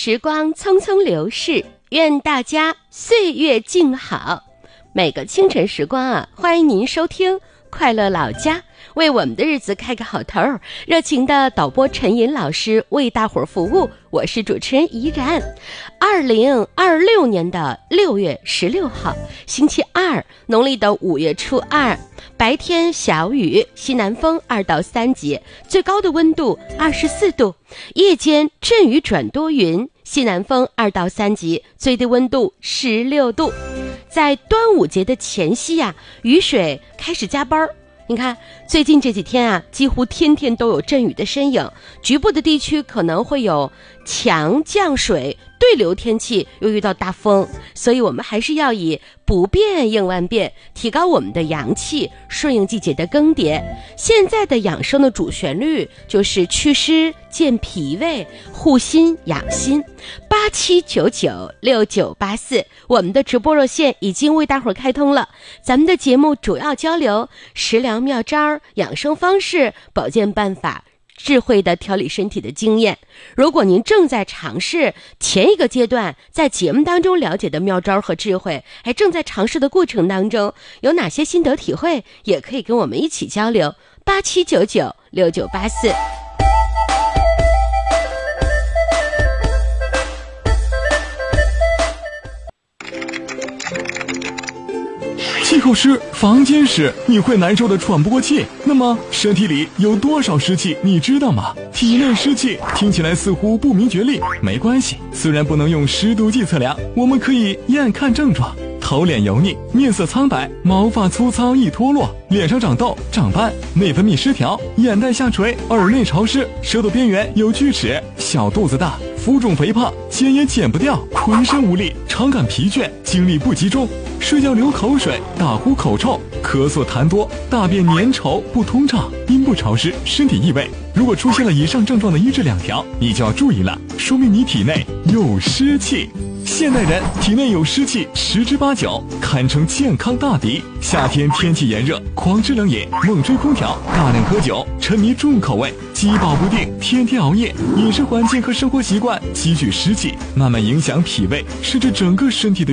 时光匆匆流逝，愿大家岁月静好。每个清晨时光啊，欢迎您收听快乐老家，为我们的日子开个好头。热情的导播陈寅老师为大伙儿服务，我是主持人怡然。2026年的6月16号，星期二，农历的5月初2，白天小雨，西南风2到3级，最高的温度24度；夜间阵雨转多云，西南风2到3级，最低温度16度。在端午节的前夕啊，雨水开始加班。你看最近这几天啊，几乎天天都有阵雨的身影，局部的地区可能会有强降水对流天气，又遇到大风，所以我们还是要以不变应万变，提高我们的阳气，顺应季节的更迭。现在的养生的主旋律就是祛湿健脾胃，护心养心。87996984，我们的直播热线已经为大伙儿开通了。咱们的节目主要交流食疗妙招、养生方式、保健办法，智慧的调理身体的经验。如果您正在尝试前一个阶段在节目当中了解的妙招和智慧，正在尝试的过程当中有哪些心得体会，也可以跟我们一起交流。87996984。 气候湿，房间湿，你会难受的喘不过气。那么身体里有多少湿气你知道吗？体内湿气听起来似乎不明觉厉，没关系，虽然不能用湿度计测量，我们可以验看症状。头脸油腻，面色苍白，毛发粗糙易脱落，脸上长痘长斑，内分泌失调，眼袋下垂，耳内潮湿，舌头边缘有锯齿，小肚子大，浮肿肥胖，减也减不掉，浑身无力，常感疲倦，精力不集中，睡觉流口水，打呼口臭，咳嗽痰多，大便粘稠不通畅，阴部潮湿，身体异味。如果出现了以上症状的1至2条，你就要注意了，说明你体内有湿气。现代人体内有湿气10之8九，堪称健康大敌。夏天天气炎热，狂吃冷饮，猛吹空调，大量喝酒，沉迷重口味，饥饱不定，天天熬夜，饮食环境和生活习惯积聚湿气，慢慢影响脾胃，甚至整个身体的